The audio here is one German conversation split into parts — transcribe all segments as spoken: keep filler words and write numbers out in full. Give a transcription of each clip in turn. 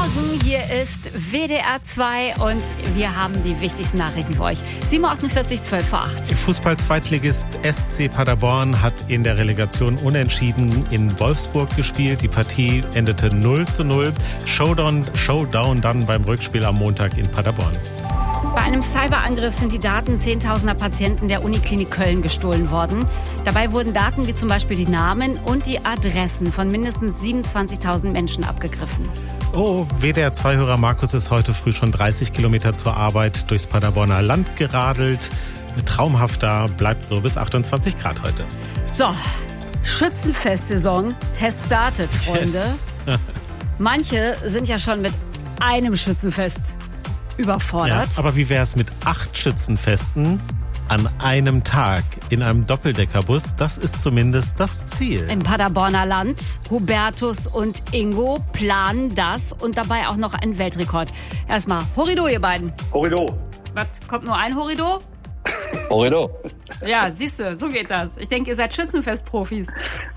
Morgen, hier ist W D R zwei und wir haben die wichtigsten Nachrichten für euch. sieben Uhr achtundvierzig, zwölf vor acht. Fußball-Zweitligist S C Paderborn hat in der Relegation unentschieden in Wolfsburg gespielt. Die Partie endete null zu null. Showdown, Showdown dann beim Rückspiel am Montag in Paderborn. Bei einem Cyberangriff sind die Daten zehntausender Patienten der Uniklinik Köln gestohlen worden. Dabei wurden Daten wie zum Beispiel die Namen und die Adressen von mindestens siebenundzwanzigtausend Menschen abgegriffen. Oh, W D R zwei-Hörer Markus ist heute früh schon dreißig Kilometer zur Arbeit durchs Paderborner Land geradelt. Traumhaft da, bleibt so bis achtundzwanzig Grad heute. So, Schützenfest-Saison has started, Freunde. Yes. Manche sind ja schon mit einem Schützenfest überfordert. Ja, aber wie wäre es mit acht Schützenfesten an einem Tag in einem Doppeldeckerbus? Das ist zumindest das Ziel. Im Paderborner Land. Hubertus und Ingo planen das und dabei auch noch einen Weltrekord. Erstmal Horrido, ihr beiden. Horrido. Was, kommt nur ein Horrido? Horrido. Ja, siehst du, so geht das. Ich denke, ihr seid Schützenfest-Profis.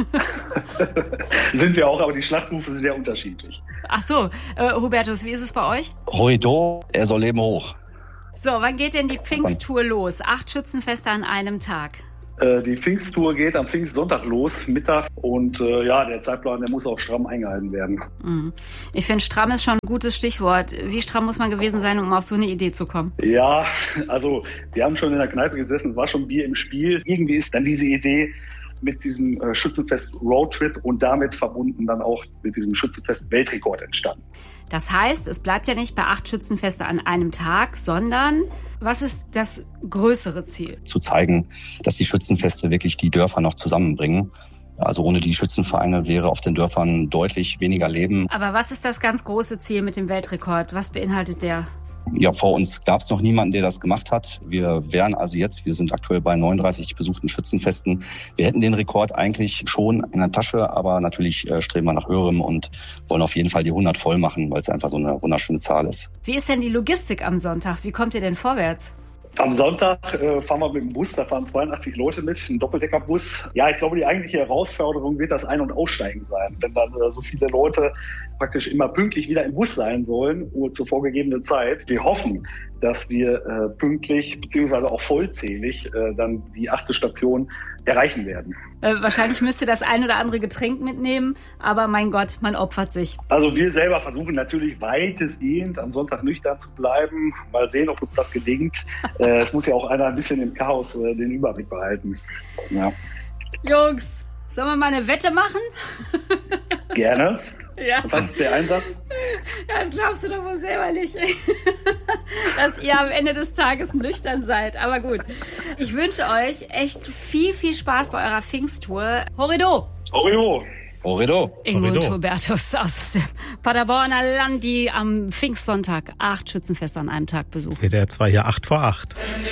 Sind wir auch, aber die Schlachtrufe sind ja unterschiedlich. Ach so, äh, Hubertus, wie ist es bei euch? Horrido, er soll leben hoch. So, wann geht denn die Pfingsttour los? Acht Schützenfeste an einem Tag. Äh, die Pfingsttour geht am Pfingstsonntag los, Mittag. Und äh, ja, der Zeitplan, der muss auch stramm eingehalten werden. Mhm. Ich finde, stramm ist schon ein gutes Stichwort. Wie stramm muss man gewesen sein, um auf so eine Idee zu kommen? Ja, also wir haben schon in der Kneipe gesessen, es war schon Bier im Spiel. Irgendwie ist dann diese Idee mit diesem äh, Schützenfest-Roadtrip und damit verbunden dann auch mit diesem Schützenfest-Weltrekord entstanden. Das heißt, es bleibt ja nicht bei acht Schützenfeste an einem Tag, sondern was ist das größere Ziel? Zu zeigen, dass die Schützenfeste wirklich die Dörfer noch zusammenbringen. Also ohne die Schützenvereine wäre auf den Dörfern deutlich weniger Leben. Aber was ist das ganz große Ziel mit dem Weltrekord? Was beinhaltet der? Ja, vor uns gab es noch niemanden, der das gemacht hat. Wir wären also jetzt, wir sind aktuell bei neununddreißig besuchten Schützenfesten. Wir hätten den Rekord eigentlich schon in der Tasche, aber natürlich äh, streben wir nach höherem und wollen auf jeden Fall die hundert voll machen, weil es einfach so eine wunderschöne Zahl ist. Wie ist denn die Logistik am Sonntag? Wie kommt ihr denn vorwärts? Am Sonntag äh, fahren wir mit dem Bus, da fahren zweiundachtzig Leute mit, ein Doppeldeckerbus. Ja, ich glaube, die eigentliche Herausforderung wird das Ein- und Aussteigen sein. Wenn dann äh, so viele Leute praktisch immer pünktlich wieder im Bus sein sollen, zur vorgegebenen Zeit. Wir hoffen, dass wir äh, pünktlich beziehungsweise auch vollzählig äh, dann die achte Station erreichen werden. Äh, wahrscheinlich müsst ihr das ein oder andere Getränk mitnehmen, aber mein Gott, man opfert sich. Also wir selber versuchen natürlich weitestgehend am Sonntag nüchtern zu bleiben. Mal sehen, ob uns das gelingt. äh, es muss ja auch einer ein bisschen im Chaos äh, den Überblick behalten. Ja. Jungs, sollen wir mal eine Wette machen? Gerne. Ja. Was ist der Einsatz? Das glaubst du doch wohl selber nicht, dass ihr am Ende des Tages nüchtern seid. Aber gut, ich wünsche euch echt viel, viel Spaß bei eurer Pfingsttour. Horrido! Horrido! Horrido! Ingo Horrido. und Hubertus aus dem Paderborner Land, die am Pfingstsonntag acht Schützenfeste an einem Tag besuchen. W D R zwei hier acht vor acht.